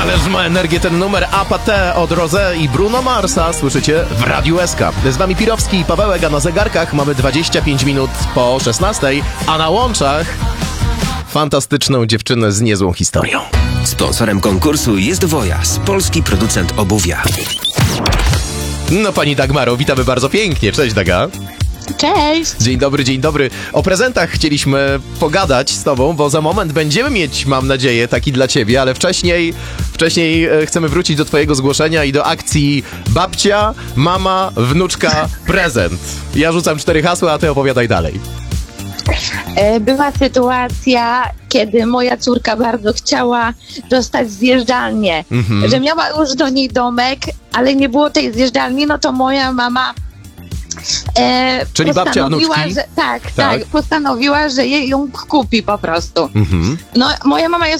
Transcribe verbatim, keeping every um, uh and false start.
Ależ ma energię ten numer Apathy od Rosé i Bruno Marsa. Słyszycie w Radiu S K. Z wami Pirowski i Pawełek, a na zegarkach mamy dwadzieścia pięć minut po szesnastej, a na łączach fantastyczną dziewczynę z niezłą historią. Sponsorem konkursu jest Wojas, polski producent obuwia. No pani Dagmaro, witamy bardzo pięknie. Cześć Daga. Cześć! Dzień dobry, dzień dobry. O prezentach chcieliśmy pogadać z tobą, bo za moment będziemy mieć, mam nadzieję, taki dla ciebie, ale wcześniej, wcześniej e, chcemy wrócić do twojego zgłoszenia i do akcji babcia, mama, wnuczka, prezent. Ja rzucam cztery hasła, a ty opowiadaj dalej. Była sytuacja, kiedy moja córka bardzo chciała dostać zjeżdżalnię, Mhm. że miała już do niej domek, ale nie było tej zjeżdżalni, no to moja mama e, Czyli babcia postanowiła, wnuczki? że, tak, tak, Tak. postanowiła, że jej ją kupi po prostu. Mhm. No, moja mama jest